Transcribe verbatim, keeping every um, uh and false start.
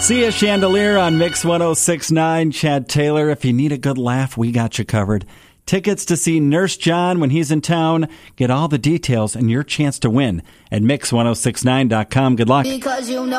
Sia Chandelier on Mix ten sixty-nine. Chad Taylor, if you need a good laugh, we got you covered. Tickets to see Nurse John when he's in town. Get all the details and your chance to win at mix ten sixty-nine dot com. Good luck. Because you know